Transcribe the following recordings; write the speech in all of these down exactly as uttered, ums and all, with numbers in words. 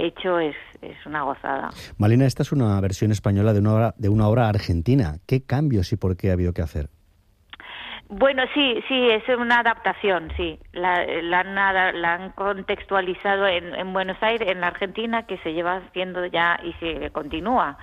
hecho es, es una gozada. Malena, esta es una versión española de una obra, de una obra argentina. ¿Qué cambios y por qué ha habido que hacer? Bueno, sí, sí, es una adaptación, sí. La, la, han, la han contextualizado en, en Buenos Aires, en la Argentina, que se lleva haciendo ya y se continúa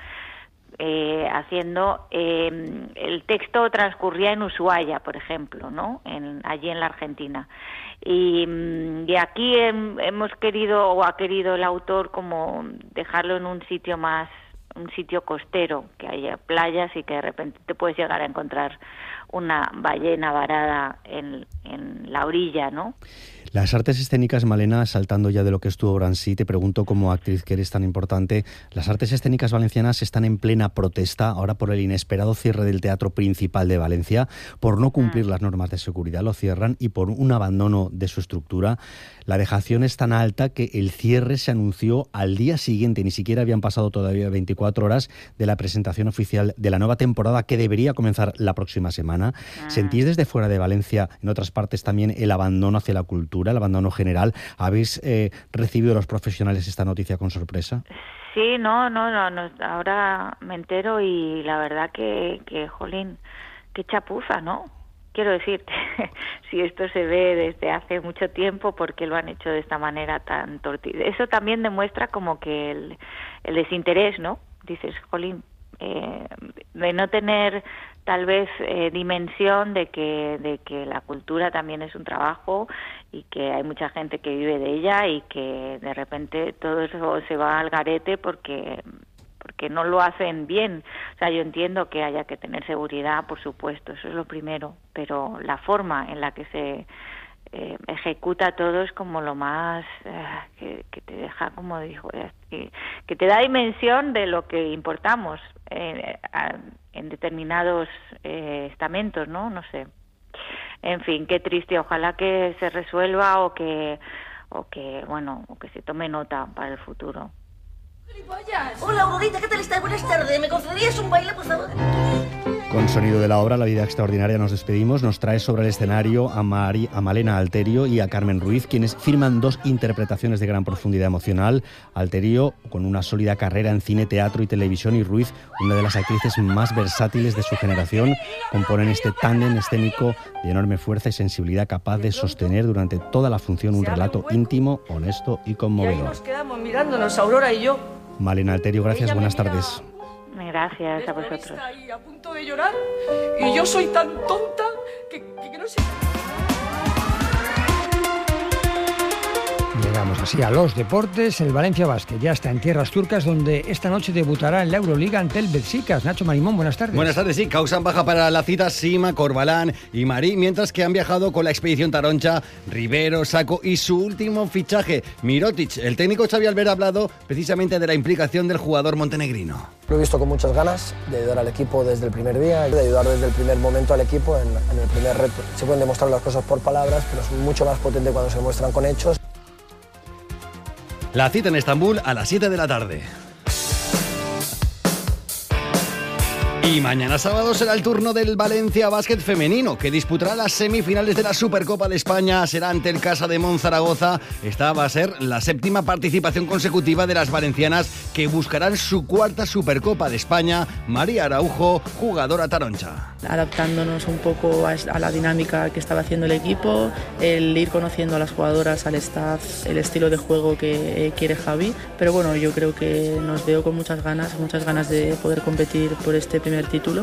eh, haciendo. Eh, el texto transcurría en Ushuaia, por ejemplo, ¿no? En, allí en la Argentina. Y, y aquí hem, hemos querido, o ha querido el autor, como dejarlo en un sitio más, un sitio costero, que haya playas y que de repente te puedes llegar a encontrar una ballena varada en, en la orilla, ¿no? Las artes escénicas, Malena, saltando ya de lo que es tu obra en sí, te pregunto, como actriz que eres tan importante, las artes escénicas valencianas están en plena protesta ahora por el inesperado cierre del Teatro Principal de Valencia, por no cumplir las normas de seguridad, lo cierran, y por un abandono de su estructura. La dejación es tan alta que el cierre se anunció al día siguiente, ni siquiera habían pasado todavía veinticuatro horas de la presentación oficial de la nueva temporada que debería comenzar la próxima semana. Ah. ¿Sentís desde fuera de Valencia, en otras partes también, el abandono hacia la cultura, el abandono general? ¿Habéis eh, recibido los profesionales esta noticia con sorpresa? Sí, no, no, no, no, ahora me entero y la verdad que, que jolín, qué chapuza, ¿no? Quiero decirte, si esto se ve desde hace mucho tiempo, ¿por qué lo han hecho de esta manera tan tortida? Eso también demuestra como que el, el desinterés, ¿no? Dices, jolín, eh, de no tener tal vez eh, dimensión de que de que la cultura también es un trabajo y que hay mucha gente que vive de ella y que de repente todo eso se va al garete porque porque no lo hacen bien. O sea, yo entiendo que haya que tener seguridad, por supuesto, eso es lo primero, pero la forma en la que se eh, ejecuta todo es como lo más eh, que, que te deja, como dijo, que, que te da dimensión de lo que importamos eh, a, en determinados eh, estamentos, ¿no? No sé. En fin, qué triste. Ojalá que se resuelva o que, o que, bueno, o que se tome nota para el futuro. Hola, Aurorita, ¿qué tal estás? Buenas tardes. ¿Me concederías un baile, por favor? Con sonido de la obra La vida extraordinaria nos despedimos. Nos trae sobre el escenario a, Mari, a Malena Alterio y a Carmen Ruiz, quienes firman dos interpretaciones de gran profundidad emocional. Alterio, con una sólida carrera en cine, teatro y televisión, y Ruiz, una de las actrices más versátiles de su generación, componen este tándem escénico de enorme fuerza y sensibilidad, capaz de sostener durante toda la función un relato íntimo, honesto y conmovedor. Y ahí nos quedamos mirándonos, Aurora y yo. Malena Alterio, gracias, buenas tardes. Gracias a vosotros. Ahí a punto de llorar y yo soy tan tonta que, que, que no sé. Llegamos así a los deportes. El Valencia Basket ya está en tierras turcas, donde esta noche debutará en la Euroliga ante el Beşiktaş. Nacho Marimón, buenas tardes. Buenas tardes, sí. Causan baja para la cita Sima, Corbalán y Marí, mientras que han viajado con la expedición Taroncha, Rivero, Saco y su último fichaje, Mirotic. El técnico Xavi Albert ha hablado precisamente de la implicación del jugador montenegrino. Lo he visto con muchas ganas de ayudar al equipo desde el primer día, de ayudar desde el primer momento al equipo en, en el primer reto. Se pueden demostrar las cosas por palabras, pero es mucho más potente cuando se muestran con hechos. La cita en Estambul a las siete de la tarde. Y mañana sábado será el turno del Valencia Basket femenino, que disputará las semifinales de la Supercopa de España. Será ante el Casa de Monzaragoza. Esta va a ser la séptima participación consecutiva de las valencianas, que buscarán su cuarta Supercopa de España. María Araujo, jugadora taroncha. Adaptándonos un poco a la dinámica que estaba haciendo el equipo, el ir conociendo a las jugadoras, al staff, el estilo de juego que quiere Javi. Pero bueno, yo creo que nos veo con muchas ganas, muchas ganas de poder competir por este primer título.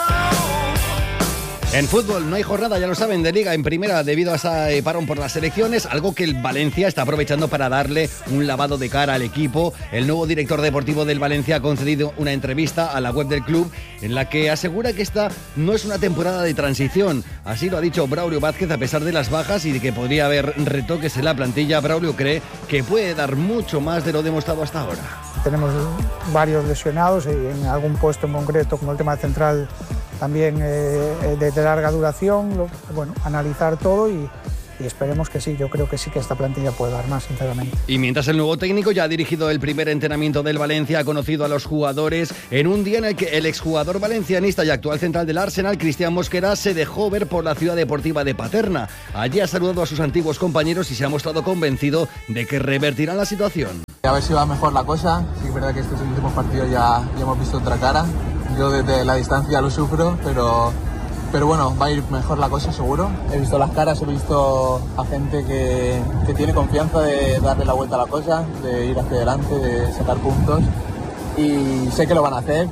En fútbol no hay jornada, ya lo saben, de Liga en Primera debido a ese parón por las elecciones, algo que el Valencia está aprovechando para darle un lavado de cara al equipo. El nuevo director deportivo del Valencia ha concedido una entrevista a la web del club en la que asegura que esta no es una temporada de transición. Así lo ha dicho Braulio Vázquez, a pesar de las bajas y de que podría haber retoques en la plantilla. Braulio cree que puede dar mucho más de lo demostrado hasta ahora. Tenemos varios lesionados y en algún puesto en concreto, como el tema central, también eh, de, de larga duración. Lo, bueno, analizar todo y, y esperemos que sí. Yo creo que sí que esta plantilla puede dar más, sinceramente. Y mientras el nuevo técnico ya ha dirigido el primer entrenamiento del Valencia, ha conocido a los jugadores en un día en el que el exjugador valencianista y actual central del Arsenal, Cristian Mosquera, se dejó ver por la ciudad deportiva de Paterna. Allí ha saludado a sus antiguos compañeros y se ha mostrado convencido de que revertirán la situación. A ver si va mejor la cosa. Sí, es verdad que estos últimos partidos ya, ya hemos visto otra cara. Yo desde la distancia lo sufro, pero, pero bueno, va a ir mejor la cosa seguro. He visto las caras, he visto a gente que, que tiene confianza de darle la vuelta a la cosa, de ir hacia adelante, de sacar puntos, y sé que lo van a hacer.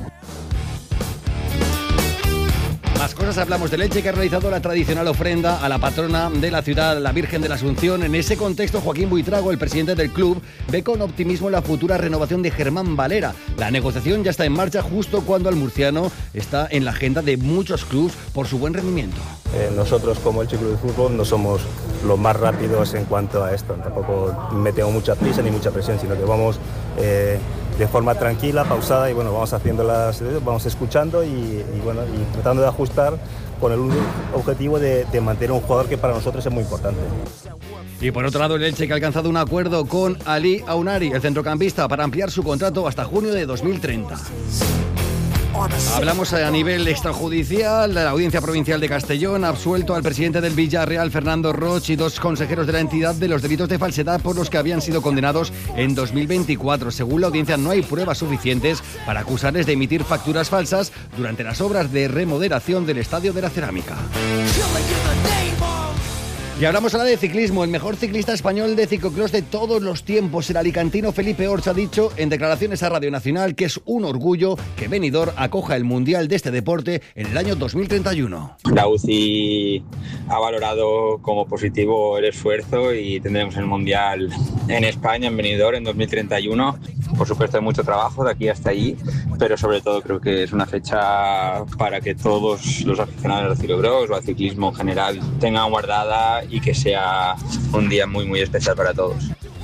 Más cosas, hablamos del Elche, que ha realizado la tradicional ofrenda a la patrona de la ciudad, la Virgen de la Asunción. En ese contexto, Joaquín Buitrago, el presidente del club, ve con optimismo la futura renovación de Germán Valera. La negociación ya está en marcha justo cuando el murciano está en la agenda de muchos clubes por su buen rendimiento. Eh, nosotros como Elche Club de Fútbol no somos los más rápidos en cuanto a esto. Tampoco metemos mucha prisa ni mucha presión, sino que vamos eh, de forma tranquila, pausada, y bueno, vamos haciéndolas, vamos escuchando y, y bueno, y tratando de ajustar con el objetivo de, de mantener un jugador que para nosotros es muy importante. Y por otro lado, el Elche, que ha alcanzado un acuerdo con Ali Aunari, el centrocampista, para ampliar su contrato hasta junio de dos mil treinta. Hablamos a nivel extrajudicial. La Audiencia Provincial de Castellón ha absuelto al presidente del Villarreal, Fernando Roch, y dos consejeros de la entidad de los delitos de falsedad por los que habían sido condenados en dos mil veinticuatro. Según la audiencia, no hay pruebas suficientes para acusarles de emitir facturas falsas durante las obras de remodelación del Estadio de la Cerámica. Y hablamos ahora de ciclismo. El mejor ciclista español de ciclocross de todos los tiempos, el alicantino Felipe Orts, ha dicho en declaraciones a Radio Nacional que es un orgullo que Benidorm acoja el Mundial de este deporte en el año dos mil treinta y uno. La U C I ha valorado como positivo el esfuerzo y tendremos el Mundial en España, en Benidorm, en dos mil treinta y uno. Por supuesto hay mucho trabajo de aquí hasta allí, pero sobre todo creo que es una fecha para que todos los aficionados al ciclocross o al ciclismo en general tengan guardada y que sea un día muy muy especial para todos.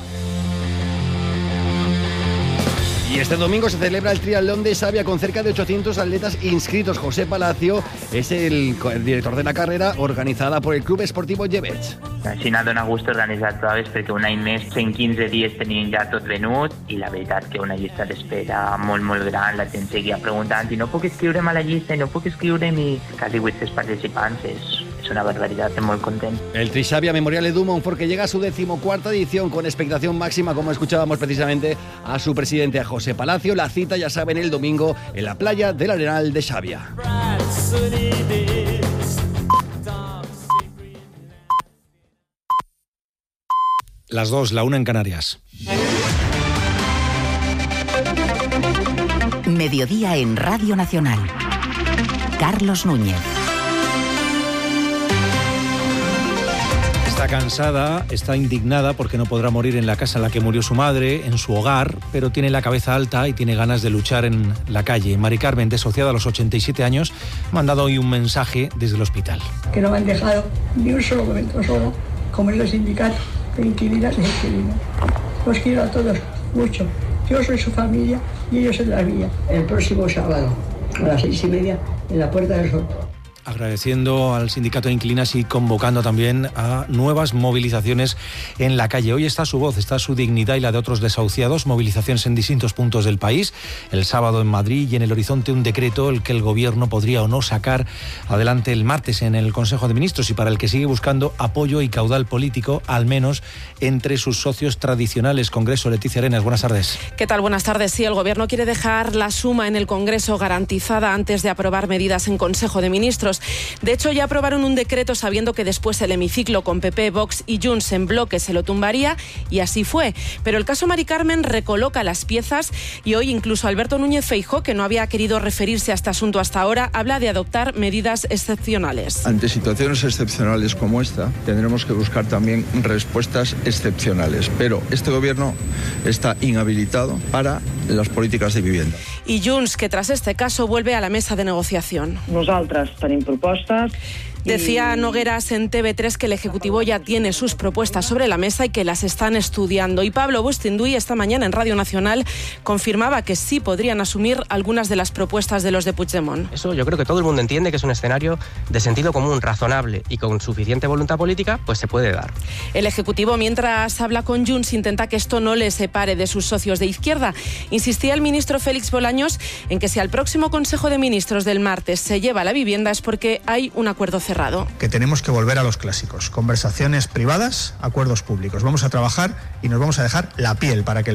Y este domingo se celebra el triatlón de Xavia con cerca de ochocientos atletas inscritos. José Palacio es el, el director de la carrera, organizada por el Club Esportivo Llevets. Així n'ha donat gust organitzar proves perquè un any més, cent quinze dies tenien ja tot venut i la veritat que una llista d'espera molt molt gran, la gent seguia preguntant i no puc inscriure'm a la llista i no puc inscriure'm i quasi vuit-cents participants, és, és una barbaritat, estem molt content. El Trixavia Memorial Edu Monfort, que llega a su decimocuarta edición con expectación máxima, como escuchábamos precisamente a su presidente, a José Palacio. La cita, ya saben, el domingo en la playa del Arenal de Xavia. Las dos, la una en Canarias. Mediodía en Radio Nacional. Carlos Núñez. Está cansada, está indignada porque no podrá morir en la casa en la que murió su madre, en su hogar, pero tiene la cabeza alta y tiene ganas de luchar en la calle. Mari Carmen, desociada a los ochenta y siete años, ha mandado hoy un mensaje desde el hospital. Que no me han dejado ni un solo momento sola, como en los sindicatos de inquilinas y inquilinos. Los quiero a todos mucho. Yo soy su familia y ellos son la mía. El próximo sábado, a las seis y media, en la Puerta del Sol. Agradeciendo al sindicato de inquilinas y convocando también a nuevas movilizaciones en la calle. Hoy está su voz, está su dignidad y la de otros desahuciados. Movilizaciones en distintos puntos del país. El sábado en Madrid y en el horizonte un decreto el que el gobierno podría o no sacar adelante el martes en el Consejo de Ministros y para el que sigue buscando apoyo y caudal político, al menos entre sus socios tradicionales. Congreso, Leticia Arenas, buenas tardes. ¿Qué tal? Buenas tardes. Sí, el gobierno quiere dejar la suma en el Congreso garantizada antes de aprobar medidas en Consejo de Ministros. De hecho, ya aprobaron un decreto sabiendo que después el hemiciclo con P P, Vox y Junts en bloque se lo tumbaría, y así fue. Pero el caso Mari Carmen recoloca las piezas y hoy incluso Alberto Núñez Feijóo, que no había querido referirse a este asunto hasta ahora, habla de adoptar medidas excepcionales. Ante situaciones excepcionales como esta, tendremos que buscar también respuestas excepcionales. Pero este gobierno está inhabilitado para las políticas de vivienda. Y Junts, que tras este caso vuelve a la mesa de negociación. Nosaltres tenim propostes. Decía Nogueras en T V tres que el Ejecutivo ya tiene sus propuestas sobre la mesa y que las están estudiando. Y Pablo Bustinduy esta mañana en Radio Nacional confirmaba que sí podrían asumir algunas de las propuestas de los de Puigdemont. Eso yo creo que todo el mundo entiende que es un escenario de sentido común, razonable y con suficiente voluntad política, pues se puede dar. El Ejecutivo, mientras habla con Junts, intenta que esto no le separe de sus socios de izquierda. Insistía el ministro Félix Bolaños en que si al próximo Consejo de Ministros del martes se lleva la vivienda es porque hay un acuerdo cerrado. Que tenemos que volver a los clásicos, conversaciones privadas, acuerdos públicos. Vamos a trabajar y nos vamos a dejar la piel para que el martes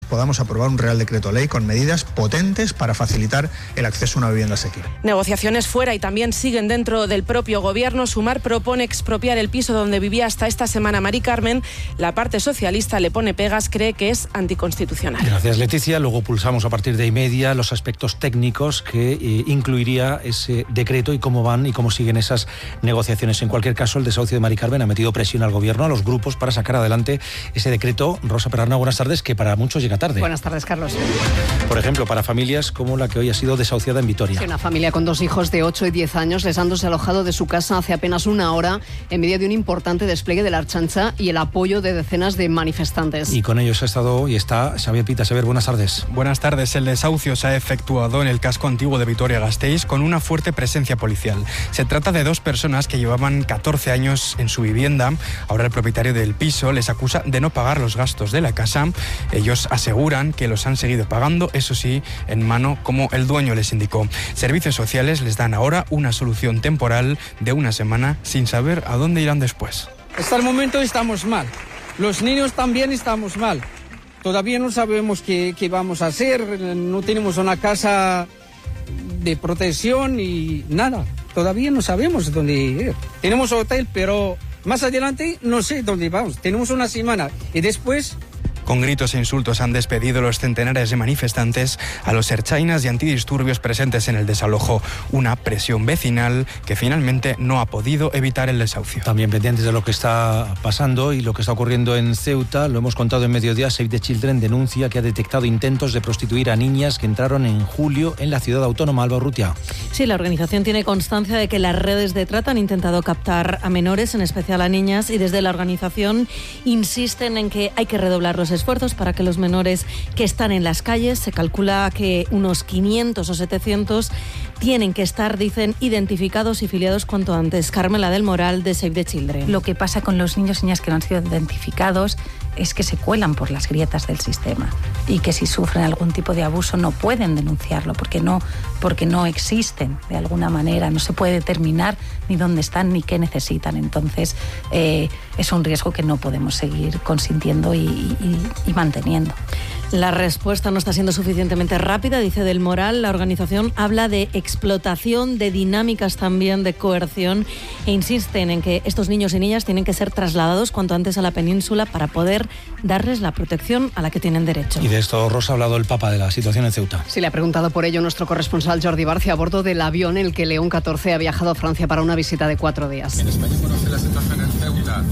podamos aprobar un Real Decreto Ley con medidas potentes para facilitar el acceso a una vivienda asequible. Negociaciones fuera y también siguen dentro del propio gobierno. Sumar propone expropiar el piso donde vivía hasta esta semana Mari Carmen. La parte socialista le pone pegas, cree que es anticonstitucional. Gracias, Leticia. Luego pulsamos a partir de y media los aspectos técnicos que eh, incluiría ese decreto y cómo van y cómo siguen esas negociaciones. En cualquier caso, el desahucio de Mari Carmen ha metido presión al gobierno, a los grupos, para sacar adelante ese decreto. Rosa Perarnau, buenas tardes, que para muchos llega tarde. Buenas tardes, Carlos. Por ejemplo, para familias como la que hoy ha sido desahuciada en Vitoria. Sí, una familia con dos hijos de ocho y diez años les han desalojado de su casa hace apenas una hora en medio de un importante despliegue de la Ertzaintza y el apoyo de decenas de manifestantes. Y con ellos ha estado y está Xavier Pita. Xavier, buenas tardes. Buenas tardes. El desahucio se ha efectuado en el casco antiguo de Vitoria-Gasteiz con una fuerte presencia policial. Se trata de dos personas que llevaban catorce años en su vivienda. Ahora el propietario del piso les acusa de no pagar los gastos de la casa. Ellos aseguran que los han seguido pagando, eso sí, en mano, como el dueño les indicó. Servicios sociales les dan ahora una solución temporal de una semana sin saber a dónde irán después. Hasta el momento estamos mal. Los niños también estamos mal. Todavía no sabemos qué, qué vamos a hacer. No tenemos una casa de protección y nada. Todavía no sabemos dónde ir. Tenemos hotel, pero más adelante no sé dónde vamos. Tenemos una semana y después... Con gritos e insultos han despedido los centenares de manifestantes a los ertzainas y antidisturbios presentes en el desalojo. Una presión vecinal que finalmente no ha podido evitar el desahucio. También pendientes de lo que está pasando y lo que está ocurriendo en Ceuta, lo hemos contado en Mediodía. Save the Children denuncia que ha detectado intentos de prostituir a niñas que entraron en julio en la ciudad autónoma. Alba Urrutia. Sí, la organización tiene constancia de que las redes de trata han intentado captar a menores, en especial a niñas, y desde la organización insisten en que hay que redoblar los esfuerzos para que los menores que están en las calles, se calcula que unos quinientos o setecientos, tienen que estar, dicen, identificados y filiados cuanto antes. Carmela del Moral, de Save the Children. Lo que pasa con los niños y niñas que no han sido identificados es que se cuelan por las grietas del sistema y que si sufren algún tipo de abuso no pueden denunciarlo porque no, porque no existen de alguna manera, no se puede determinar ni dónde están ni qué necesitan. Entonces eh, es un riesgo que no podemos seguir consintiendo y, y, y manteniendo. La respuesta no está siendo suficientemente rápida, dice Del Moral. La organización habla de explotación, de dinámicas también de coerción, e insisten en que estos niños y niñas tienen que ser trasladados cuanto antes a la península para poder darles la protección a la que tienen derecho. Y de esto, Rosa, ha hablado el Papa de la situación en Ceuta. Sí, le ha preguntado por ello nuestro corresponsal Jordi Barcia a bordo del avión en el que León catorce ha viajado a Francia para una visita de cuatro días. En España conoce la situación en Ceuta.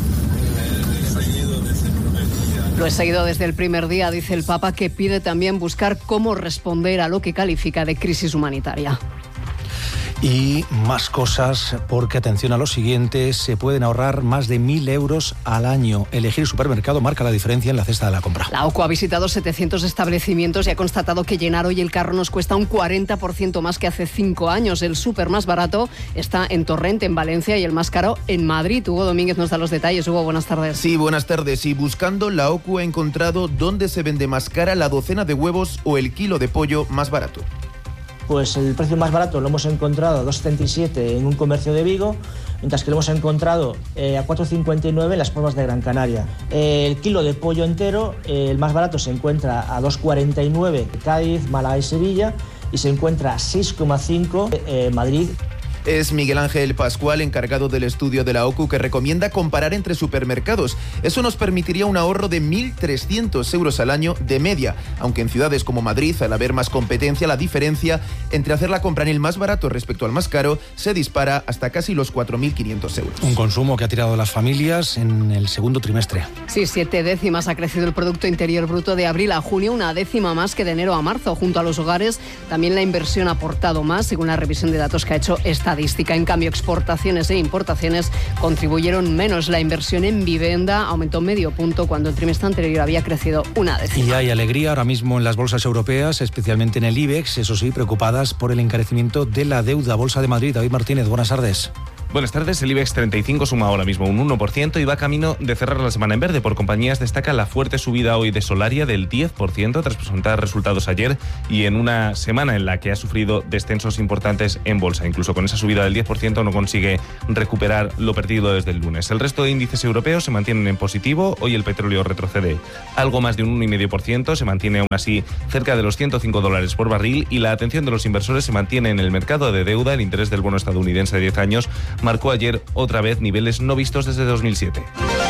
Lo he seguido desde el primer día, dice el Papa, que pide también buscar cómo responder a lo que califica de crisis humanitaria. Y más cosas, porque atención a lo siguiente, se pueden ahorrar más de mil euros al año. Elegir supermercado marca la diferencia en la cesta de la compra. La O C U ha visitado setecientos establecimientos y ha constatado que llenar hoy el carro nos cuesta un cuarenta por ciento más que hace cinco años. El súper más barato está en Torrent, en Valencia, y el más caro en Madrid. Hugo Domínguez nos da los detalles. Hugo, buenas tardes. Sí, buenas tardes. Y buscando, la O C U ha encontrado dónde se vende más cara la docena de huevos o el kilo de pollo más barato. Pues el precio más barato lo hemos encontrado a dos setenta y siete en un comercio de Vigo, mientras que lo hemos encontrado eh, a cuatro cincuenta y nueve en las Palmas de Gran Canaria. Eh, el kilo de pollo entero, eh, el más barato se encuentra a dos cuarenta y nueve en Cádiz, Málaga y Sevilla, y se encuentra a seis coma cinco en eh, Madrid. Es Miguel Ángel Pascual, encargado del estudio de la O C U, que recomienda comparar entre supermercados. Eso nos permitiría un ahorro de mil trescientos euros al año de media, aunque en ciudades como Madrid, al haber más competencia, la diferencia entre hacer la compra en el más barato respecto al más caro se dispara hasta casi los cuatro mil quinientos euros. Un consumo que ha tirado las familias en el segundo trimestre. Sí, siete décimas ha crecido el Producto Interior Bruto de abril a junio, una décima más que de enero a marzo. Junto a los hogares, también la inversión ha aportado más, según la revisión de datos que ha hecho esta estadística. En cambio, exportaciones e importaciones contribuyeron menos. La inversión en vivienda aumentó medio punto cuando el trimestre anterior había crecido una décima. Y hay alegría ahora mismo en las bolsas europeas, especialmente en el IBEX, eso sí, preocupadas por el encarecimiento de la deuda. Bolsa de Madrid, David Martínez, buenas tardes. Buenas tardes. El IBEX treinta y cinco suma ahora mismo un uno por ciento y va camino de cerrar la semana en verde. Por compañías destaca la fuerte subida hoy de Solaria del diez por ciento tras presentar resultados ayer y en una semana en la que ha sufrido descensos importantes en bolsa. Incluso con esa subida del diez por ciento no consigue recuperar lo perdido desde el lunes. El resto de índices europeos se mantienen en positivo. Hoy el petróleo retrocede algo más de un uno coma cinco por ciento. Se mantiene aún así cerca de los ciento cinco dólares por barril y la atención de los inversores se mantiene en el mercado de deuda. El interés del bono estadounidense de diez años marcó ayer otra vez niveles no vistos desde dos mil siete.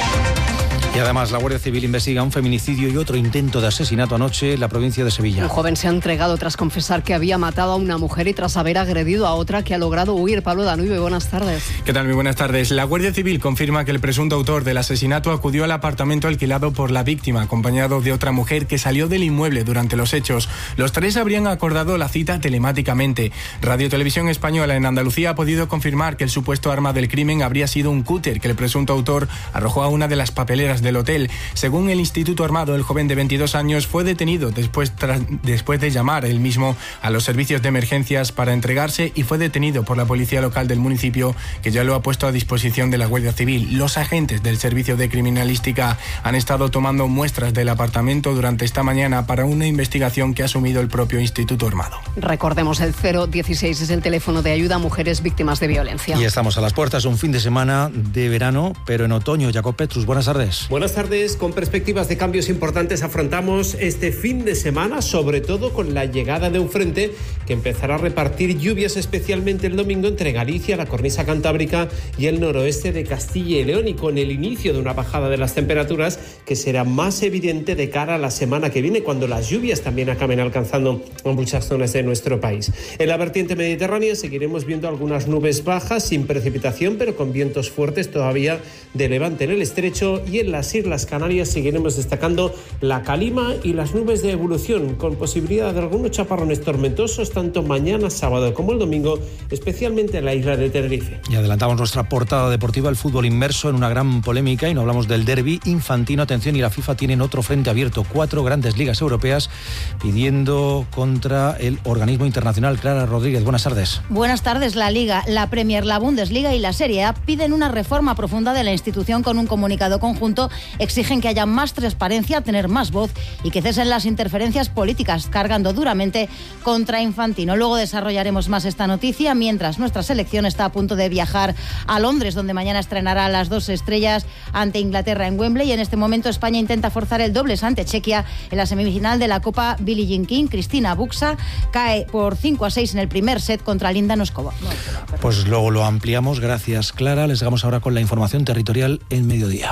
Y además la Guardia Civil investiga un feminicidio y otro intento de asesinato anoche en la provincia de Sevilla. Un joven se ha entregado tras confesar que había matado a una mujer y tras haber agredido a otra que ha logrado huir. Pablo Danube, buenas tardes. ¿Qué tal? Muy buenas tardes. La Guardia Civil confirma que el presunto autor del asesinato acudió al apartamento alquilado por la víctima, acompañado de otra mujer que salió del inmueble durante los hechos. Los tres habrían acordado la cita telemáticamente. Radio Televisión Española en Andalucía ha podido confirmar que el supuesto arma del crimen habría sido un cúter que el presunto autor arrojó a una de las papeleras del hotel. Según el Instituto Armado, el joven de veintidós años fue detenido después, tras, después de llamar él mismo a los servicios de emergencias para entregarse y fue detenido por la policía local del municipio, que ya lo ha puesto a disposición de la Guardia Civil. Los agentes del Servicio de Criminalística han estado tomando muestras del apartamento durante esta mañana para una investigación que ha asumido el propio Instituto Armado. Recordemos, el cero dieciséis es el teléfono de ayuda a mujeres víctimas de violencia. Y estamos a las puertas de un fin de semana de verano, pero en otoño. Jacob Petrus, buenas tardes. Buenas tardes. Con perspectivas de cambios importantes afrontamos este fin de semana, sobre todo con la llegada de un frente que empezará a repartir lluvias especialmente el domingo entre Galicia, la cornisa cantábrica y el noroeste de Castilla y León, y con el inicio de una bajada de las temperaturas que será más evidente de cara a la semana que viene, cuando las lluvias también acaben alcanzando muchas zonas de nuestro país. En la vertiente mediterránea seguiremos viendo algunas nubes bajas sin precipitación, pero con vientos fuertes todavía de levante en el estrecho, y en las islas Canarias seguiremos destacando la calima y las nubes de evolución, con posibilidad de algunos chaparrones tormentosos tanto mañana sábado como el domingo, especialmente en la isla de Tenerife. Y adelantamos nuestra portada deportiva, el fútbol inmerso en una gran polémica, y no hablamos del derbi infantino. Atención, y la FIFA tienen otro frente abierto, cuatro grandes ligas europeas pidiendo contra el organismo internacional. Clara Rodríguez, buenas tardes. Buenas tardes. La Liga, la Premier, la Bundesliga y la Serie A piden una reforma profunda de la institución. Con un comunicado conjunto exigen que haya más transparencia, tener más voz y que cesen las interferencias políticas, cargando duramente contra Infantino. Luego desarrollaremos más esta noticia, mientras nuestra selección está a punto de viajar a Londres, donde mañana estrenará a las dos estrellas ante Inglaterra en Wembley. Y en este momento España intenta forzar el dobles ante Chequia en la semifinal de la Copa Billie Jean King. Cristina Buxa cae por cinco a seis en el primer set contra Linda Noskova. Pues luego lo ampliamos. Gracias, Clara. Les damos ahora con la información territorial en mediodía.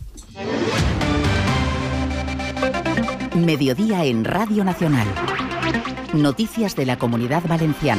Mediodía en Radio Nacional. Noticias de la Comunidad Valenciana.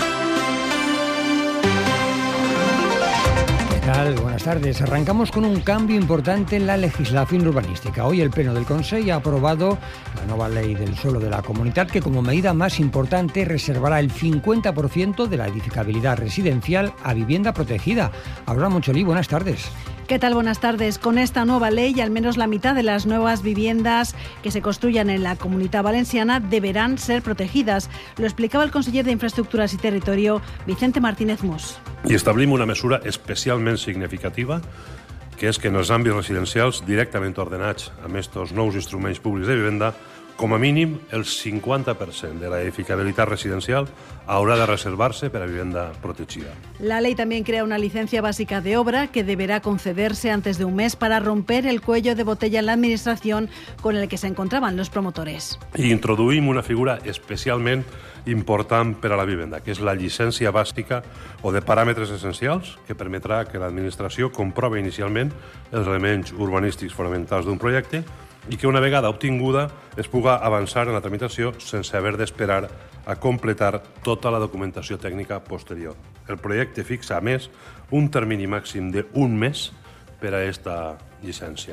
¿Qué tal? Buenas tardes. Arrancamos con un cambio importante en la legislación urbanística. Hoy el Pleno del Consejo ha aprobado la nueva ley del suelo de la comunidad, que como medida más importante reservará el cincuenta por ciento de la edificabilidad residencial a vivienda protegida. Aurora Moncholí, buenas tardes. ¿Qué tal? Buenas tardes. Con esta nueva ley, al menos la mitad de las nuevas viviendas que se construyan en la Comunidad Valenciana deberán ser protegidas. Lo explicaba el conseller de Infraestructuras y Territorio, Vicente Martínez Mos. I establim una mesura especialment significativa, que és que en els àmbits residencials directament ordenats amb estos nous instruments públics de vivenda, com a mínim el cinquanta per cent de la edificabilitat residencial haurà de reservarse para vivienda protegida. La ley también crea una licencia básica de obra que deberá concederse antes de un mes para romper el cuello de botella en la administración con el que se encontraban los promotores. I introduïm una figura especialment important per a la vivenda, que és la llicència bàsica o de paràmetres essencials, que permetrà que l'administració comprove inicialment els elements urbanístics fonamentals d'un projecte i que una vegada obtinguda es puga avançar en la tramitació sense haver d'esperar a completar tota la documentació tècnica posterior. El projecte fixa, a més, un termini màxim d'un mes per a esta llicència.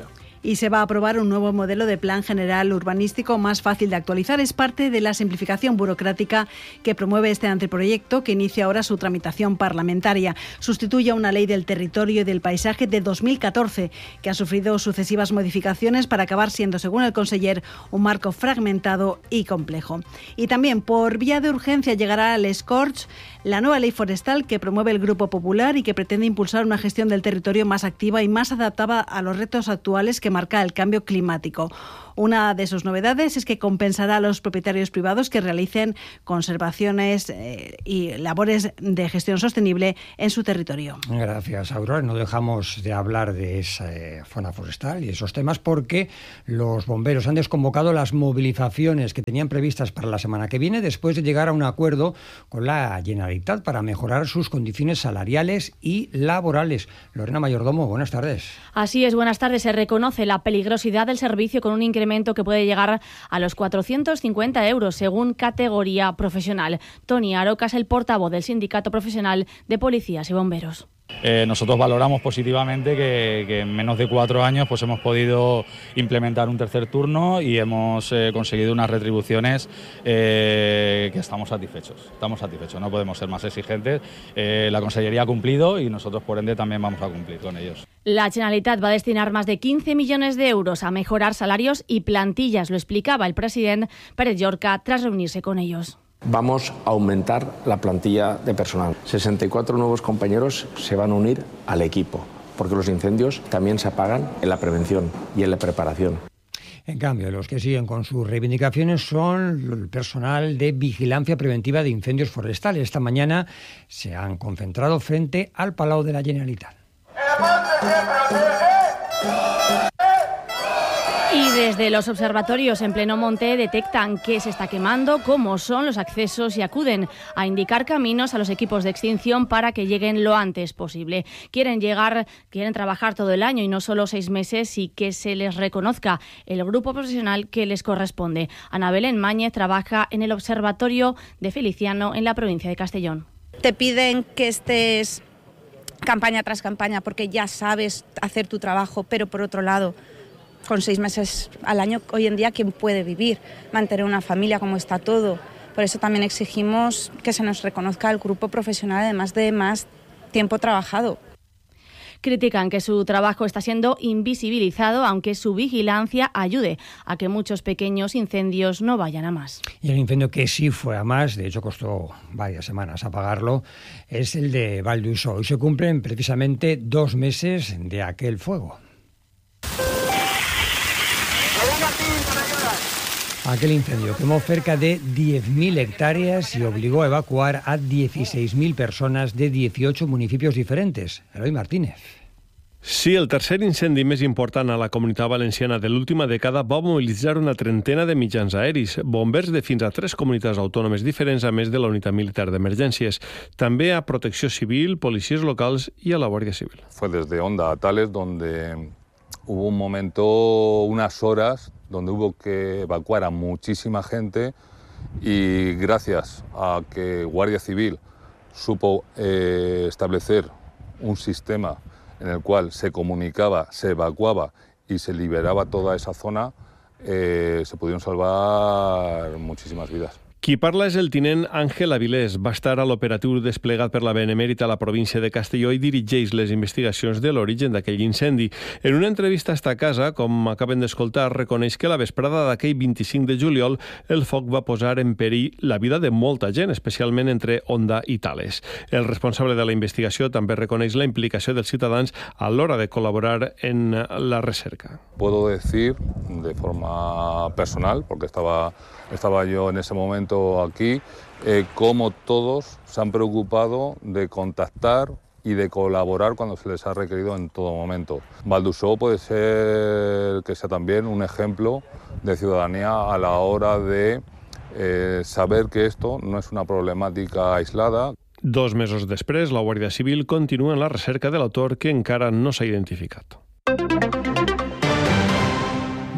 Y se va a aprobar un nuevo modelo de plan general urbanístico más fácil de actualizar. Es parte de la simplificación burocrática que promueve este anteproyecto, que inicia ahora su tramitación parlamentaria. Sustituye a una ley del territorio y del paisaje de dos mil catorce, que ha sufrido sucesivas modificaciones para acabar siendo, según el conseller, un marco fragmentado y complejo. Y también, por vía de urgencia, llegará al Scorch la nueva ley forestal que promueve el Grupo Popular y que pretende impulsar una gestión del territorio más activa y más adaptada a los retos actuales que marca el cambio climático. Una de sus novedades es que compensará a los propietarios privados que realicen conservaciones eh, y labores de gestión sostenible en su territorio. Gracias, Aurora. No dejamos de hablar de esa eh, zona forestal y esos temas porque los bomberos han desconvocado las movilizaciones que tenían previstas para la semana que viene después de llegar a un acuerdo con la Generalitat para mejorar sus condiciones salariales y laborales. Lorena Mayordomo, buenas tardes. Así es, buenas tardes. Se reconoce la peligrosidad del servicio con un incremento que puede llegar a los cuatrocientos cincuenta euros según categoría profesional. Toni Aroca es el portavoz del Sindicato Profesional de Policías y Bomberos. Eh, nosotros valoramos positivamente que, que en menos de cuatro años pues hemos podido implementar un tercer turno y hemos eh, conseguido unas retribuciones eh, que estamos satisfechos. Estamos satisfechos, no podemos ser más exigentes. Eh, la Consellería ha cumplido y nosotros por ende también vamos a cumplir con ellos. La Generalitat va a destinar más de quince millones de euros a mejorar salarios y plantillas, lo explicaba el presidente Pérez Llorca tras reunirse con ellos. Vamos a aumentar la plantilla de personal. sesenta y cuatro nuevos compañeros se van a unir al equipo, porque los incendios también se apagan en la prevención y en la preparación. En cambio, los que siguen con sus reivindicaciones son el personal de vigilancia preventiva de incendios forestales. Esta mañana se han concentrado frente al Palau de la Generalitat. Y desde los observatorios en pleno monte detectan qué se está quemando, cómo son los accesos y acuden a indicar caminos a los equipos de extinción para que lleguen lo antes posible. Quieren llegar, quieren trabajar todo el año y no solo seis meses y que se les reconozca el grupo profesional que les corresponde. Ana Belén Máñez trabaja en el Observatorio de Feliciano en la provincia de Castellón. Te piden que estés campaña tras campaña porque ya sabes hacer tu trabajo, pero por otro lado, con seis meses al año, hoy en día, ¿quién puede vivir? Mantener una familia, como está todo. Por eso también exigimos que se nos reconozca el grupo profesional, además de más tiempo trabajado. Critican que su trabajo está siendo invisibilizado, aunque su vigilancia ayude a que muchos pequeños incendios no vayan a más. Y el incendio que sí fue a más, de hecho costó varias semanas apagarlo, es el de Val d'Uixó. Hoy se cumplen precisamente dos meses de aquel fuego. Aquel incendio quemó cerca de diez mil hectáreas y obligó a evacuar a dieciséis mil personas de dieciocho municipios diferentes. Eloi Martínez. Sí, el tercer incendi més important a la Comunitat Valenciana de l'última dècada va mobilitzar una trentena de mitjans aeris, bombers de fins a tres comunitats autònomes diferents, a més de la Unitat Militar d'Emergències. També a Protecció Civil, policies locals i a la Guàrdia Civil. Fue desde Onda a Tales donde hubo un momento, unas horas, donde hubo que evacuar a muchísima gente y gracias a que Guardia Civil supo eh, establecer un sistema en el cual se comunicaba, se evacuaba y se liberaba toda esa zona, eh, se pudieron salvar muchísimas vidas. Qui parla és el tinent Àngel Avilés. Va estar a l'operatiu desplegat per la Benemèrita a la província de Castelló i dirigeix les investigacions de l'origen d'aquell incendi. En una entrevista a esta casa, com acaben d'escoltar, reconeix que la vesprada d'aquell vint-i-cinc de juliol el foc va posar en perill la vida de molta gent, especialment entre Onda i Tales. El responsable de la investigació també reconeix la implicació dels ciutadans a l'hora de col·laborar en la recerca. Puedo decir de forma personal, porque estaba, estaba yo en ese momento aquí, eh, cómo todos se han preocupado de contactar y de colaborar cuando se les ha requerido en todo momento. Val d'Uixó puede ser que sea también un ejemplo de ciudadanía a la hora de eh, saber que esto no es una problemática aislada. Dos mesos després, la Guàrdia Civil continua en la recerca de l'autor que encara no s'ha identificat.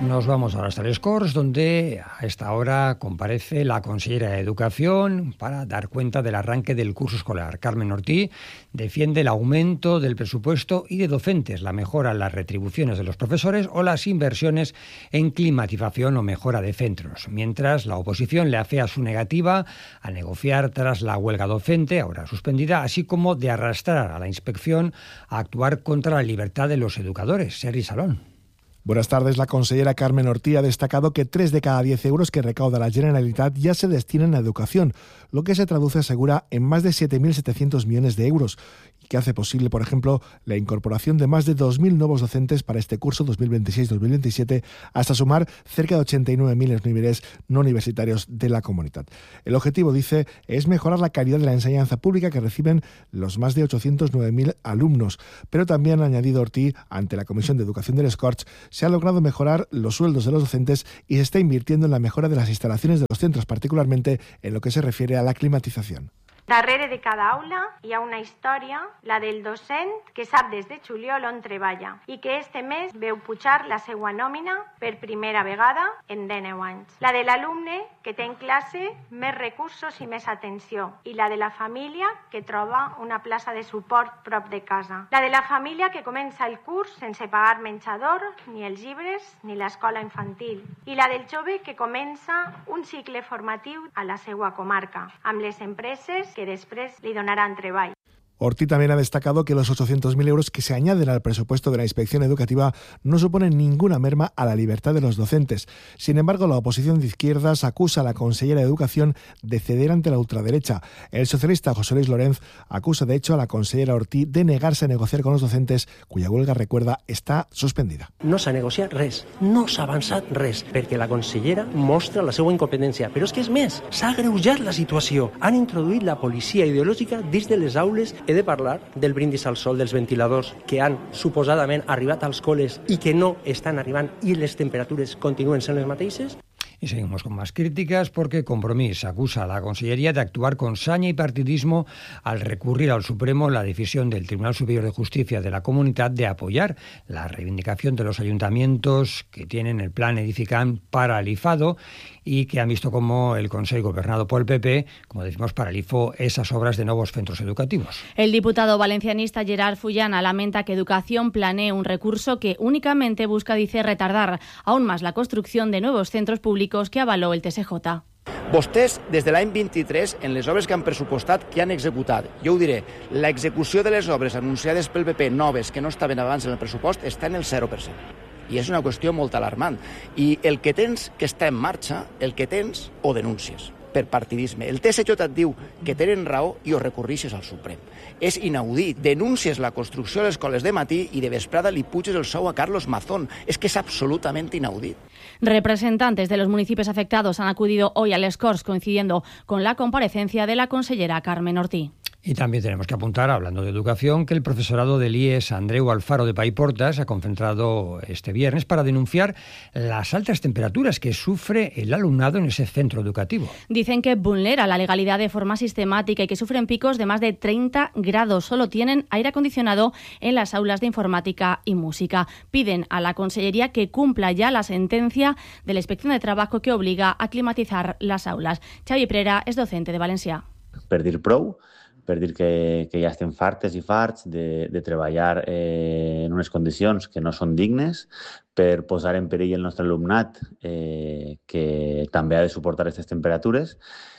Nos vamos ahora hasta Les Corts, donde a esta hora comparece la consellera de Educación para dar cuenta del arranque del curso escolar. Carmen Ortí defiende el aumento del presupuesto y de docentes, la mejora en las retribuciones de los profesores o las inversiones en climatización o mejora de centros, mientras la oposición le afea su negativa a negociar tras la huelga docente, ahora suspendida, así como de arrastrar a la inspección a actuar contra la libertad de los educadores. Sergi Salón. Buenas tardes. La consellera Carmen Ortí ha destacado que tres de cada diez euros que recauda la Generalitat ya se destinan a educación, lo que se traduce, asegura, en más de siete mil setecientos millones de euros y que hace posible, por ejemplo, la incorporación de más de dos mil nuevos docentes para este curso dos mil veintiséis dos mil veintisiete, hasta sumar cerca de ochenta y nueve mil en los niveles no universitarios de la comunidad. El objetivo, dice, es mejorar la calidad de la enseñanza pública que reciben los más de ochocientos nueve mil alumnos, pero también, ha añadido Ortí, ante la Comisión de Educación de Les Corts, se ha logrado mejorar los sueldos de los docentes y se está invirtiendo en la mejora de las instalaciones de los centros, particularmente en lo que se refiere a la climatización. Darrere de cada aula hi ha una història, la del docent, que sap des de juliol on treballa i que este mes veu pujar la seva nòmina per primera vegada en deu anys. La de l'alumne, que té en classe més recursos i més atenció, i la de la família, que troba una plaça de suport prop de casa. La de la família que comença el curs sense pagar menjador, ni els llibres, ni l'escola infantil. I la del jove que comença un cicle formatiu a la seva comarca, amb les empreses que després li donaran treball. Ortí también ha destacado que los ochocientos mil euros que se añaden al presupuesto de la inspección educativa no suponen ninguna merma a la libertad de los docentes. Sin embargo, la oposición de izquierdas acusa a la consellera de Educación de ceder ante la ultraderecha. El socialista José Luis Lorenz acusa de hecho a la consellera Ortí de negarse a negociar con los docentes, cuya huelga, recuerda, está suspendida. No s'ha negociat res, no s'ha avançat res, perquè la consellera mostra la seva incompetència. Però és que és més, s'ha agreujat la situació. Han introduït la policia ideològica dins de les aules. He de parlar del brindis al sol, dels ventiladors que han suposadament arribat als col·les i que no estan arribant i les temperatures continuen sent les mateixes. Y seguimos con más críticas porque Compromís acusa a la Consellería de actuar con saña y partidismo al recurrir al Supremo la decisión del Tribunal Superior de Justicia de la Comunidad de apoyar la reivindicación de los ayuntamientos que tienen el plan Edificant paralizado y que han visto como el Consejo gobernado por el P P, como decimos, paralizó esas obras de nuevos centros educativos. El diputado valencianista Gerard Fullana lamenta que Educación planee un recurso que únicamente busca, dice, retardar aún más la construcción de nuevos centros públicos que avaló el T S J. Vostès, des de l'any vint-i-tres, en les obres que han pressupostat, que han executat, jo ho diré, l'execució de les obres anunciades pel P P noves que no estaven abans en el pressupost està en el zero per cent. I és una qüestió molt alarmant. I el que tens que està en marxa, el que tens, ho denúncies per partidisme. El T S J et diu que tenen raó i ho recorrixes al Suprem. És inaudit. Denúncies la construcció de les escoles de matí i de vesprada li puges el sou a Carlos Mazón. És que és absolutament inaudit. Representantes de los municipios afectados han acudido hoy a Les Corts, coincidiendo con la comparecencia de la consellera Carmen Ortí. Y también tenemos que apuntar, hablando de educación, que el profesorado del I E S Andreu Alfaro de Paiporta se ha concentrado este viernes para denunciar las altas temperaturas que sufre el alumnado en ese centro educativo. Dicen que vulnera la legalidad de forma sistemática y que sufren picos de más de treinta grados. Solo tienen aire acondicionado en las aulas de informática y música. Piden a la Consellería que cumpla ya la sentencia de la Inspección de Trabajo que obliga a climatizar las aulas. Xavi Prera es docente de Valencià. Per dir prou, per dir que, que ja estem fartes i farts de, de treballar eh, en unes condicions que no són dignes, per posar en perill el nostre alumnat eh, que també ha de suportar aquestes temperatures.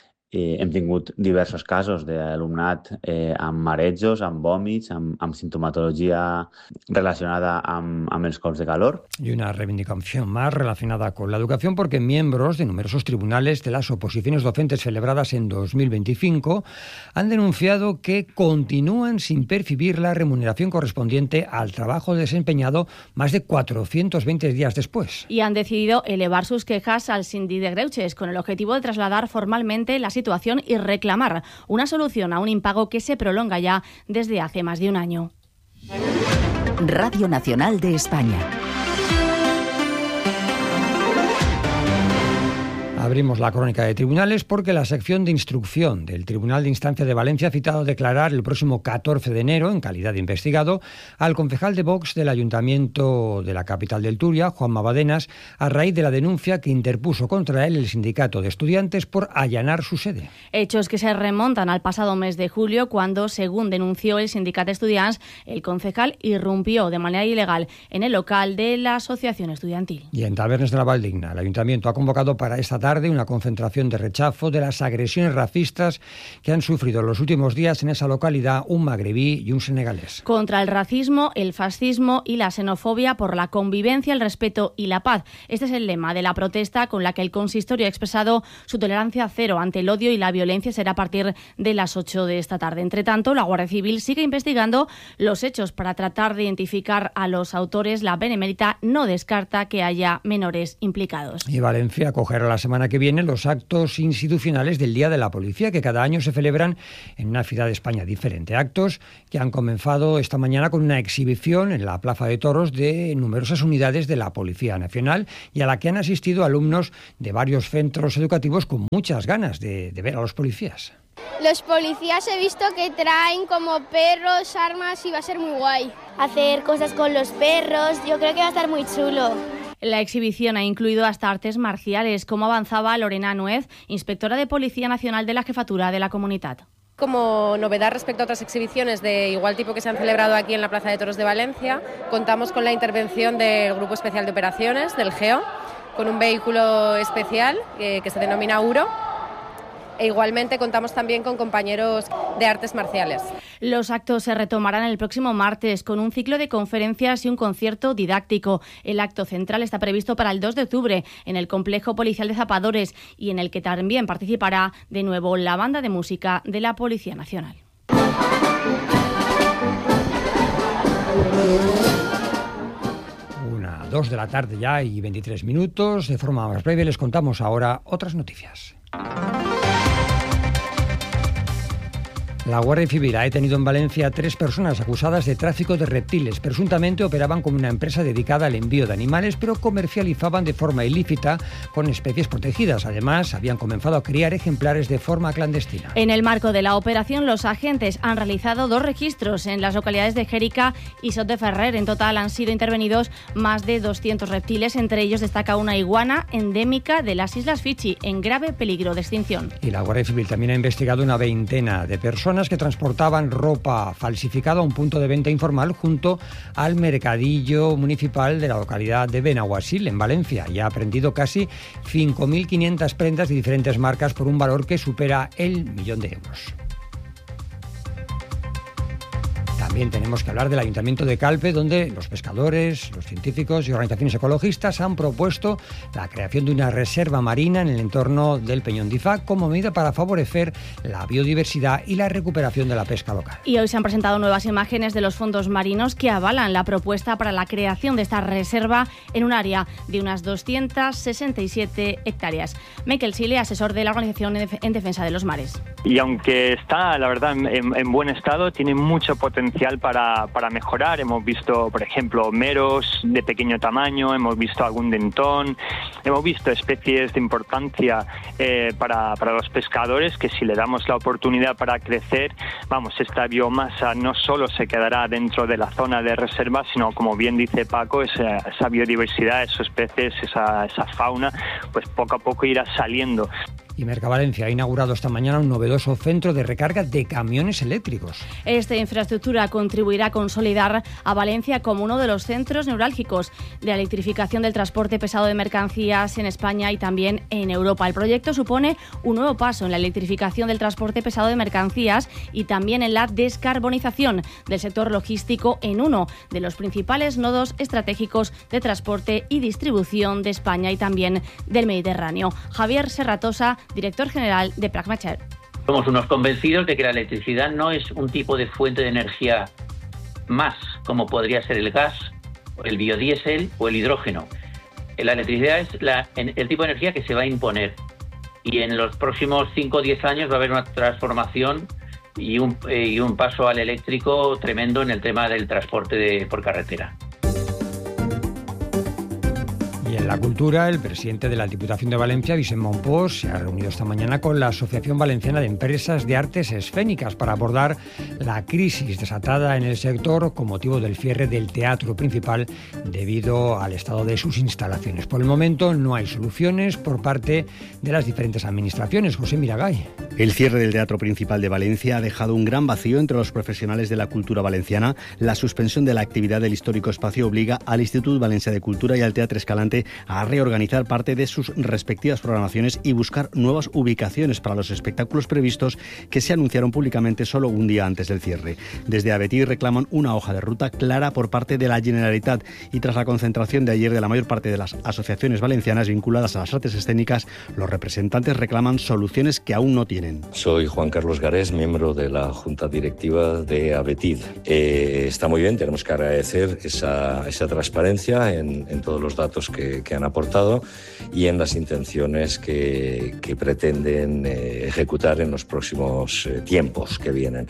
Eh, hem tingut diversos casos d'alumnat eh, amb marejos, amb vòmits, amb, amb sintomatologia relacionada amb, amb els cops de calor. Y una reivindicación más relacionada con la educación, porque miembros de numerosos tribunales de las oposiciones docentes celebradas en dos mil veinticinco han denunciado que continúan sin percibir la remuneración correspondiente al trabajo desempeñado más de cuatrocientos veinte días después. Y han decidido elevar sus quejas al Síndic de Greuges con el objetivo de trasladar formalmente la situación y reclamar una solución a un impago que se prolonga ya desde hace más de un año. Radio Nacional de España. Abrimos la crónica de tribunales porque la sección de instrucción del Tribunal de Instancia de Valencia ha citado a declarar el próximo catorce de enero, en calidad de investigado, al concejal de Vox del Ayuntamiento de la capital del Turia, Juanma Badenas, a raíz de la denuncia que interpuso contra él el sindicato de estudiantes por allanar su sede. Hechos que se remontan al pasado mes de julio, cuando, según denunció el sindicato de estudiantes, el concejal irrumpió de manera ilegal en el local de la asociación estudiantil. Y en Tabernes de la Valdigna, el Ayuntamiento ha convocado para esta tarde una concentración de rechazo de las agresiones racistas que han sufrido en los últimos días en esa localidad un magrebí y un senegalés. Contra el racismo, el fascismo y la xenofobia, por la convivencia, el respeto y la paz. Este es el lema de la protesta con la que el consistorio ha expresado su tolerancia cero ante el odio y la violencia. Será a partir de las ocho de esta tarde. Entre tanto, la Guardia Civil sigue investigando los hechos para tratar de identificar a los autores. La Benemérita no descarta que haya menores implicados. Y Valencia acogerá la semana que viene los actos institucionales del Día de la Policía, que cada año se celebran en una ciudad de España diferente. Actos que han comenzado esta mañana con una exhibición en la Plaza de Toros de numerosas unidades de la Policía Nacional y a la que han asistido alumnos de varios centros educativos con muchas ganas de, de ver a los policías. Los policías he visto que traen como perros, armas y va a ser muy guay. Hacer cosas con los perros, yo creo que va a estar muy chulo. La exhibición ha incluido hasta artes marciales, como avanzaba Lorena Nuez, inspectora de Policía Nacional de la Jefatura de la Comunitat. Como novedad respecto a otras exhibiciones de igual tipo que se han celebrado aquí en la Plaza de Toros de Valencia, contamos con la intervención del Grupo Especial de Operaciones, del GEO, con un vehículo especial eh, que se denomina URO. E igualmente contamos también con compañeros de artes marciales. Los actos se retomarán el próximo martes con un ciclo de conferencias y un concierto didáctico. El acto central está previsto para el dos de octubre en el Complejo Policial de Zapadores y en el que también participará de nuevo la banda de música de la Policía Nacional. Una, dos de la tarde ya y veintitrés minutos. De forma más breve les contamos ahora otras noticias. La Guardia Civil ha detenido en Valencia a tres personas acusadas de tráfico de reptiles. Presuntamente operaban como una empresa dedicada al envío de animales, pero comercializaban de forma ilícita con especies protegidas. Además, habían comenzado a criar ejemplares de forma clandestina. En el marco de la operación, los agentes han realizado dos registros en las localidades de Jérica y Sot de Ferrer. En total han sido intervenidos más de doscientos reptiles. Entre ellos destaca una iguana endémica de las Islas Fiji, en grave peligro de extinción. Y la Guardia Civil también ha investigado una veintena de personas que transportaban ropa falsificada a un punto de venta informal junto al mercadillo municipal de la localidad de Benaguasil, en Valencia, y ha aprehendido casi cinco mil quinientas prendas de diferentes marcas por un valor que supera el millón de euros. También tenemos que hablar del Ayuntamiento de Calpe, donde los pescadores, los científicos y organizaciones ecologistas han propuesto la creación de una reserva marina en el entorno del Peñón d'Ifá como medida para favorecer la biodiversidad y la recuperación de la pesca local. Y hoy se han presentado nuevas imágenes de los fondos marinos que avalan la propuesta para la creación de esta reserva en un área de unas doscientas sesenta y siete hectáreas. Michael Sile, asesor de la Organización en Defensa de los Mares. Y aunque está, la verdad, en, en buen estado, tiene mucho potencial Para, para mejorar. Hemos visto, por ejemplo, meros de pequeño tamaño, hemos visto algún dentón, hemos visto especies de importancia eh, para, para los pescadores que, si le damos la oportunidad para crecer, vamos, esta biomasa no solo se quedará dentro de la zona de reserva, sino, como bien dice Paco, esa, esa biodiversidad, esos peces, esa, esa fauna, pues poco a poco irá saliendo. Y Mercavalencia ha inaugurado esta mañana un novedoso centro de recarga de camiones eléctricos. Esta infraestructura contribuirá a consolidar a Valencia como uno de los centros neurálgicos de la electrificación del transporte pesado de mercancías en España y también en Europa. El proyecto supone un nuevo paso en la electrificación del transporte pesado de mercancías y también en la descarbonización del sector logístico en uno de los principales nodos estratégicos de transporte y distribución de España y también del Mediterráneo. Javier Serratosa, director general de Pragmacher. Somos unos convencidos de que la electricidad no es un tipo de fuente de energía más, como podría ser el gas, el biodiesel o el hidrógeno. La electricidad es la, el tipo de energía que se va a imponer y en los próximos cinco o diez años va a haber una transformación y un, eh, y un paso al eléctrico tremendo en el tema del transporte de, por carretera. Y en la cultura, el presidente de la Diputación de Valencia, Vicent Mompós, se ha reunido esta mañana con la Asociación Valenciana de Empresas de Artes Escénicas para abordar la crisis desatada en el sector con motivo del cierre del Teatro Principal debido al estado de sus instalaciones. Por el momento no hay soluciones por parte de las diferentes administraciones. José Miragay. El cierre del Teatro Principal de Valencia ha dejado un gran vacío entre los profesionales de la cultura valenciana. La suspensión de la actividad del histórico espacio obliga al Institut Valencià de Cultura y al Teatre Escalante a reorganizar parte de sus respectivas programaciones y buscar nuevas ubicaciones para los espectáculos previstos que se anunciaron públicamente solo un día antes del cierre. Desde Avetí reclaman una hoja de ruta clara por parte de la Generalitat y tras la concentración de ayer de la mayor parte de las asociaciones valencianas vinculadas a las artes escénicas, los representantes reclaman soluciones que aún no tienen. Soy Juan Carlos Garés, miembro de la Junta Directiva de Avetí. Eh, está muy bien, tenemos que agradecer esa, esa transparencia en, en todos los datos que Que, que han aportado y en las intenciones que, que pretenden eh, ejecutar en los próximos eh, tiempos que vienen.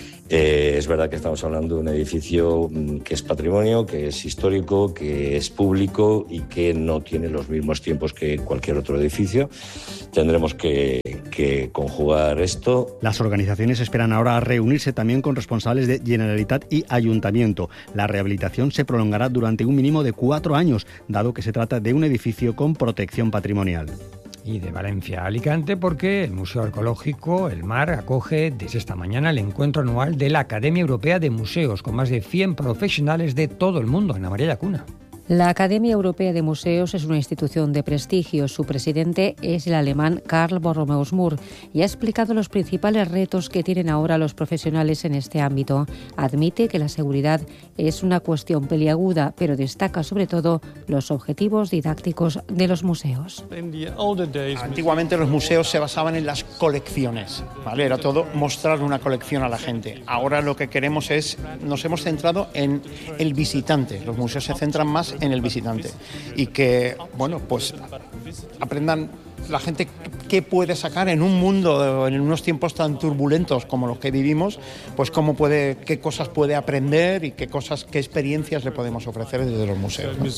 Eh, es verdad que estamos hablando de un edificio que es patrimonio, que es histórico, que es público y que no tiene los mismos tiempos que cualquier otro edificio. Tendremos que, que conjugar esto. Las organizaciones esperan ahora reunirse también con responsables de Generalitat y Ayuntamiento. La rehabilitación se prolongará durante un mínimo de cuatro años, dado que se trata de un edificio con protección patrimonial. Y de Valencia a Alicante, porque el Museo Arqueológico El Mar acoge desde esta mañana el encuentro anual de la Academia Europea de Museos, con más de cien profesionales de todo el mundo. Ana María Llacuna. La Academia Europea de Museos es una institución de prestigio. Su presidente es el alemán Karl Borromäus Moore y ha explicado los principales retos que tienen ahora los profesionales en este ámbito. Admite que la seguridad es una cuestión peliaguda, pero destaca sobre todo los objetivos didácticos de los museos. Antiguamente los museos se basaban en las colecciones, ¿vale? Era todo mostrar una colección a la gente. Ahora lo que queremos es, nos hemos centrado en el visitante. Los museos se centran más en el visitante y que, bueno, pues aprendan la gente qué puede sacar en un mundo, en unos tiempos tan turbulentos como los que vivimos, pues cómo puede, qué cosas puede aprender y qué cosas, qué experiencias le podemos ofrecer desde los museos, ¿no?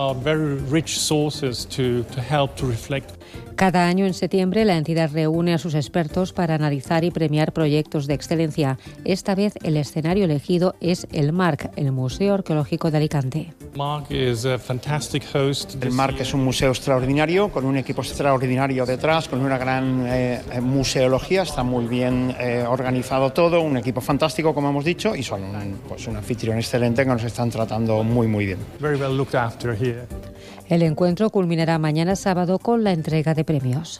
Cada año en septiembre la entidad reúne a sus expertos para analizar y premiar proyectos de excelencia. Esta vez el escenario elegido es el MARC, el Museo Arqueológico de Alicante. El MARC es un museo extraordinario, con un equipo extraordinario detrás, con una gran eh, museología, está muy bien eh, organizado todo, un equipo fantástico, como hemos dicho, y son un, pues un anfitrión excelente que nos están tratando muy, muy bien. El encuentro culminará mañana sábado con la entrega de premios.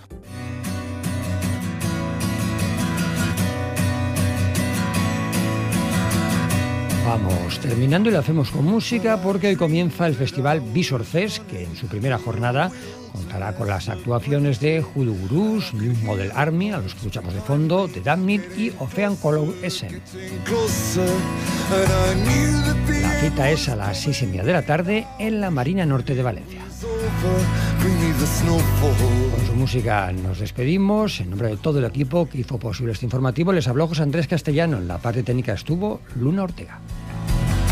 Vamos terminando y lo hacemos con música porque hoy comienza el festival Visor Fest, que en su primera jornada contará con las actuaciones de Hoodoo Gurus, New Model Army, a los que escuchamos de fondo, The Damned y Ocean Color Essen. La cita es a las seis y media de la tarde en la Marina Norte de Valencia. Con su música nos despedimos. En nombre de todo el equipo que hizo posible este informativo, les habló José Andrés Castellano. En la parte técnica estuvo Luna Ortega.